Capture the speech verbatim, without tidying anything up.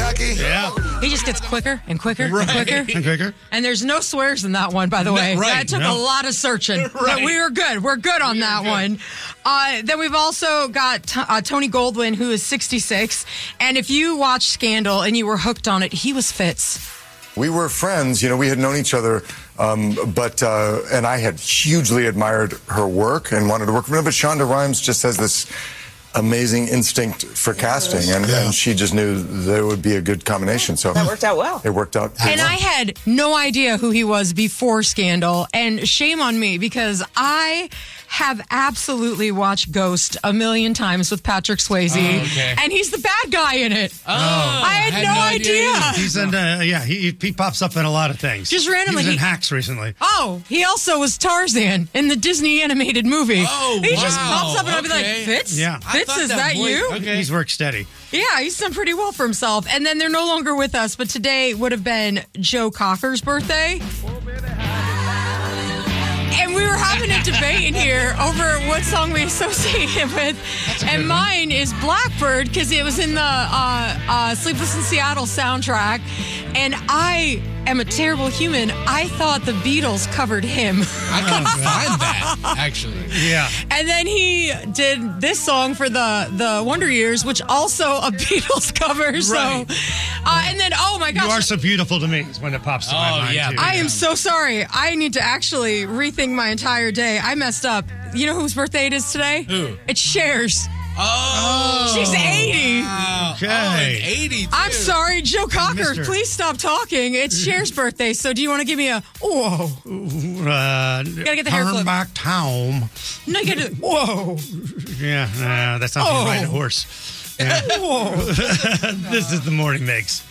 cocky. Yeah. He just gets quicker and quicker Right. and quicker. And quicker. And there's no swears in that one, by the way. No, right. That took No. a lot of searching. But Right. we were good. We're good on that good. one. Uh, then we've also got t- uh, Tony Goldwyn, who is sixty-six. And if you watch Scandal and you were hooked on it, he was Fitz. We were friends, you know, we had known each other, um, but, uh, and I had hugely admired her work and wanted to work with her, but Shonda Rhimes just has this amazing instinct for casting, and, and she just knew there would be a good combination, so. That worked out well. It worked out. And I had no idea who he was before Scandal, and shame on me because I have absolutely watched Ghost a million times with Patrick Swayze, Oh, okay. and he's the bad guy in it. Oh, I had, no, idea. either. He's in, uh, yeah, he, he pops up in a lot of things. Just randomly, He was in he- Hacks recently. Oh, he also was Tarzan in the Disney animated movie. Oh, he just wow. pops up and I'll be like, Okay. Fitz? Yeah. I Fitz, thought is that that voice- you? Okay. He's worked steady. Yeah, he's done pretty well for himself. And then they're no longer with us, but today would have been Joe Cocker's birthday. And we were having a debate in here over what song we associate him with. And mine is Blackbird because it was in the uh, uh, Sleepless in Seattle soundtrack. And I am a terrible human. I thought the Beatles covered him. I couldn't find that, actually. Yeah. And then he did this song for the, the Wonder Years, which also a Beatles cover. So, Right. uh, and then, oh my gosh. You are so beautiful to me is when it pops to my Oh, mind, yeah. too. I am so sorry. I need to actually rethink my entire day. I messed up. You know whose birthday it is today? Who? It's Cher's. Oh. She's eighty. Wow. Okay. Oh, and eighty, too. I'm sorry, Joe Cocker. Mister Please stop talking. It's Cher's birthday. So do you want to give me a whoa? Uh, get the hair turn flip. back town. No, you gotta whoa. Yeah, no, that's not Oh. the right horse. Yeah. Whoa. This is the morning mix.